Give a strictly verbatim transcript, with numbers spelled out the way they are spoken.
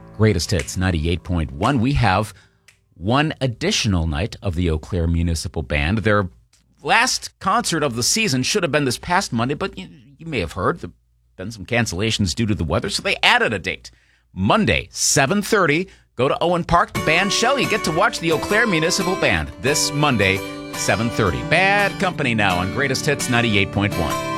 Greatest Hits ninety-eight point one. We have one additional night of the Eau Claire Municipal Band. Their last concert of the season should have been this past Monday, but you, you may have heard there have been some cancellations due to the weather, so they added a date. Monday, seven thirty. Go to Owen Park, Band Shell. You get to watch the Eau Claire Municipal Band this Monday, seven thirty. Bad Company now on Greatest Hits ninety-eight point one.